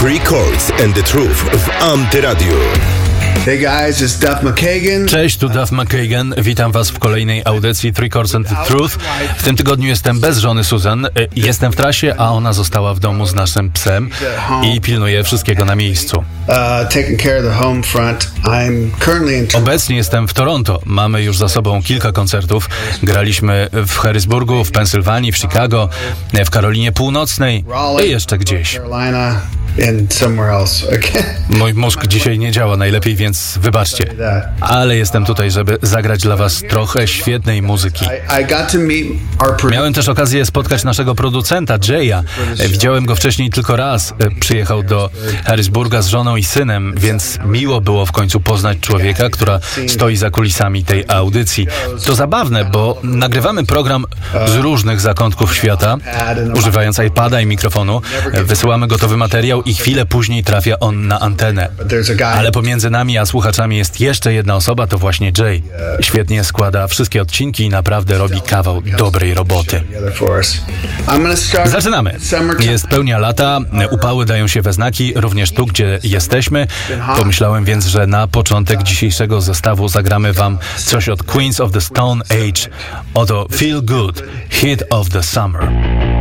Three Chords and the Truth w Antyradiu. Hey guys, it's Duff McKagan. Cześć, tu Duff McKagan. Witam was w kolejnej audycji Three Chords and the Truth. W tym tygodniu jestem bez żony Susan. Jestem w trasie, a ona została w domu z naszym psem i pilnuje wszystkiego na miejscu. Taking care of the home front. I'm currently in Obecnie jestem w Toronto. Mamy już za sobą kilka koncertów. Graliśmy w Harrisburgu, w Pensylwanii, w Chicago, w Karolinie Północnej i jeszcze gdzieś. Carolina and somewhere else. Okay. Mój mózg dzisiaj nie działa najlepiej, więc wybaczcie. Ale jestem tutaj, żeby zagrać dla was trochę świetnej muzyki. I got to meet our Miałem też okazję spotkać naszego producenta, Jaya. Widziałem go wcześniej tylko raz. Przyjechał do Harrisburga z żoną i synem, więc miło było w końcu poznać człowieka, która stoi za kulisami tej audycji. To zabawne, bo nagrywamy program z różnych zakątków świata, używając iPada i mikrofonu. Wysyłamy gotowy materiał i chwilę później trafia on na antenę. Ale pomiędzy nami a słuchaczami jest jeszcze jedna osoba, to właśnie Jay. Świetnie składa wszystkie odcinki i naprawdę robi kawał dobrej roboty. Zaczynamy. Jest pełnia lata, upały dają się we znaki, również tu, gdzie jesteśmy. Pomyślałem więc, że na początek dzisiejszego zestawu zagramy wam coś od Queens of the Stone Age. Oto Feel Good, Hit of the Summer.